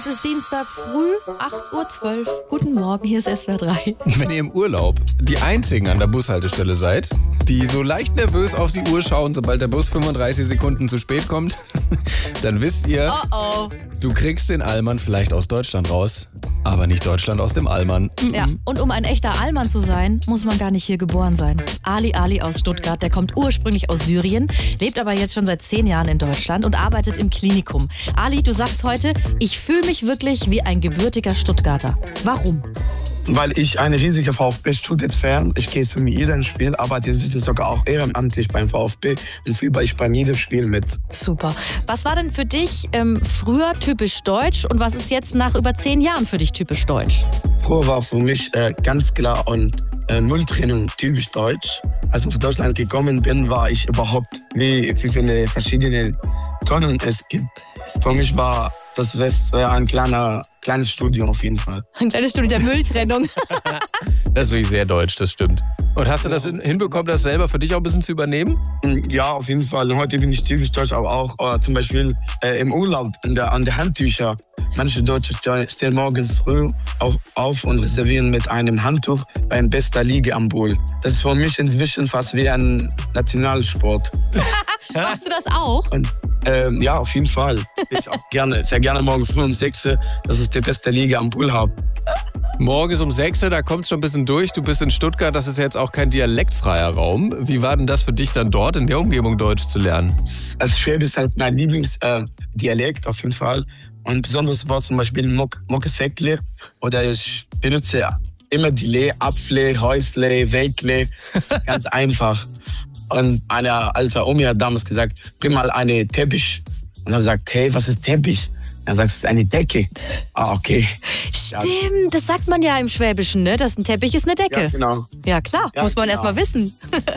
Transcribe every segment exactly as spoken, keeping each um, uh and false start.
Es ist Dienstag früh, acht Uhr zwölf. Guten Morgen, hier ist S W R drei. Wenn ihr im Urlaub die Einzigen an der Bushaltestelle seid, die so leicht nervös auf die Uhr schauen, sobald der Bus fünfunddreißig Sekunden zu spät kommt, dann wisst ihr, Oh oh. du kriegst den Allmann vielleicht aus Deutschland raus, aber nicht Deutschland aus dem Allmann. Ja, und um ein echter Allmann zu sein, muss man gar nicht hier geboren sein. Ali Ali aus Stuttgart, der kommt ursprünglich aus Syrien, lebt aber jetzt schon seit zehn Jahren in Deutschland und arbeitet im Klinikum. Ali, du sagst heute, ich fühle mich wirklich wie ein gebürtiger Stuttgarter. Warum? Weil ich eine riesige VfB-Stuttgart-Fan. Ich gehe zu jedem Spiel, arbeite sogar auch ehrenamtlich beim VfB und fieber ich bei jedem Spiel mit. Super. Was war denn für dich ähm, früher typisch deutsch und was ist jetzt nach über zehn Jahren für dich typisch deutsch? Früher war für mich äh, ganz klar und äh, Nulltrennung typisch deutsch. Als ich nach Deutschland gekommen bin, war ich überhaupt, wie, wie viele verschiedene Tonnen es gibt. Für mich war das West ein kleiner, kleines Studio auf jeden Fall. Ein kleines Studio der Mülltrennung. Das ist wirklich sehr deutsch, das stimmt. Und hast du das hinbekommen, das selber für dich auch ein bisschen zu übernehmen? Ja, auf jeden Fall. Heute bin ich typisch deutsch, aber auch äh, zum Beispiel äh, im Urlaub an der, an der Handtücher. Manche Deutsche stehen morgens früh auf, auf und reservieren mit einem Handtuch bei einer bester Liga am Pool. Das ist für mich inzwischen fast wie ein Nationalsport. Machst du das auch? Und, ähm, ja, auf jeden Fall. Ich auch gerne, sehr gerne morgen früh um sechs, dass ich die beste Liga am Pool habe. Morgens um sechs, da kommt es schon ein bisschen durch. Du bist in Stuttgart, das ist jetzt auch kein dialektfreier Raum. Wie war denn das für dich dann dort in der Umgebung Deutsch zu lernen? Also Schwäbisch ist halt mein Lieblingsdialekt äh, auf jeden Fall. Und besonders war zum Beispiel Mockesäckle oder ich benutze immer die Le, Apfle, Häusle, Weckle, ganz einfach. Und eine alte Omi hat damals gesagt, bring mal eine Teppich. Und dann habe ich gesagt, hey, was ist Teppich? Er sagt, es ist eine Decke. Ah, okay. Stimmt, das sagt man ja im Schwäbischen, ne? Dass ein Teppich ist eine Decke. Ja, genau. Ja, klar, Ja, muss man genau. erst mal wissen.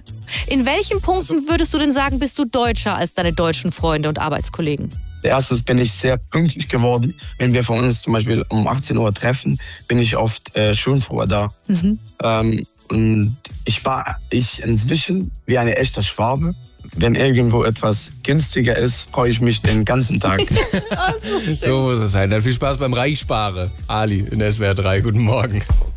In welchen Punkten würdest du denn sagen, bist du deutscher als deine deutschen Freunde und Arbeitskollegen? Erstens bin ich sehr pünktlich geworden. Wenn wir von uns zum Beispiel um achtzehn Uhr treffen, bin ich oft äh, schon vorher da. Mhm. Ähm, und ich war ich inzwischen wie eine echte Schwabe. Wenn irgendwo etwas günstiger ist, freue ich mich den ganzen Tag. So muss es sein. Dann viel Spaß beim Reichspare. Ali in S W R drei, guten Morgen.